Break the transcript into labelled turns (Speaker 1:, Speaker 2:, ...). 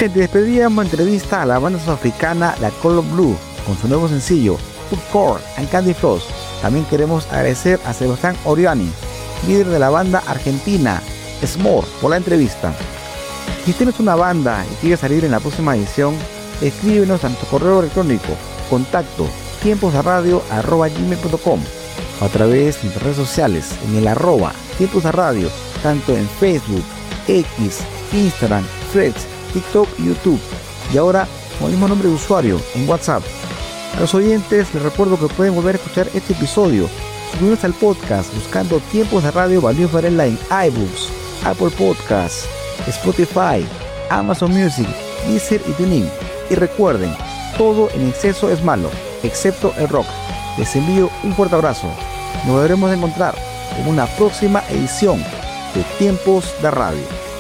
Speaker 1: Gente, despedíamos entrevista a la banda sudafricana La Color Blue con su nuevo sencillo Food Court and Candy Floss. También queremos agradecer a Sebastián Oriani, líder de la banda argentina S'more, por la entrevista. Si tienes una banda y quieres salir en la próxima edición, escríbenos a nuestro correo electrónico contacto tiemposderadio@gmail.com o a través de nuestras redes sociales en el @tiemposderadio, tanto en Facebook, X, Instagram, Threads, TikTok y YouTube, y ahora con el mismo nombre de usuario en WhatsApp. A los oyentes les recuerdo que pueden volver a escuchar este episodio suscribiéndose al podcast buscando Tiempos de Radio Valdivia Varela en iBooks, Apple Podcasts, Spotify, Amazon Music, Deezer y TuneIn. Y recuerden, todo en exceso es malo, excepto el rock. Les envío un fuerte abrazo. Nos volveremos a encontrar en una próxima edición de Tiempos de Radio.